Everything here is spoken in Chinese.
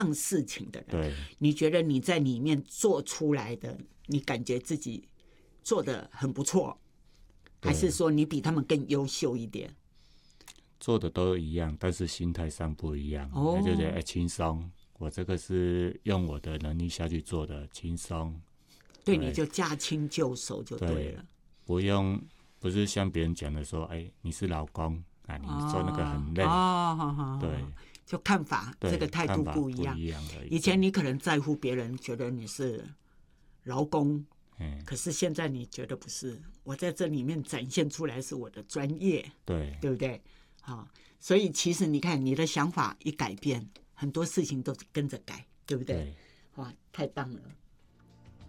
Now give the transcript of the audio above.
棒事情的人， 对， 你觉得你在里面做出来的，你感觉自己做得很不错，还是说你比他们更优秀一点？ 做的都一样，但是心态上不一样。他就觉得轻松，我这个是用我的能力下去做的，轻松。 对，你就驾轻就熟就对了， 不是像别人讲的说，你是劳工啊，你做那个很累。对， 就看法这个态度不一样。以前你可能在乎别人觉得你是劳工，可是现在你觉得不是，我在这里面展现出来是我的专业， 对不对？所以其实你看你的想法一改变，很多事情都跟着改，对不对？ 对， 哇，太棒了。